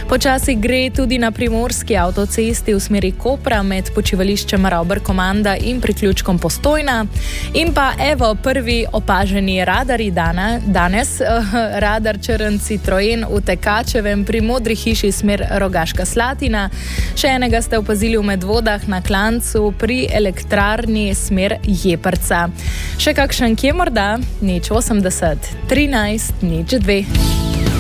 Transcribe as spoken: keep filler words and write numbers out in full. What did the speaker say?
Počasi gre tudi na primorski avtocesti v smeri Kopra med počivališčem Ravber Komanda in priključkom Postojna. In pa evo prvi opaženi radari dana, danes, radar črn Citroen v Tekačevem pri Modri hiši smer Rogaška Slatina. Še enega ste opazili v Medvodah na Klancu pri elektrarni smer Jeprca. Še kakšen kje morda? Nič osemdeset, trinajst, nič dve.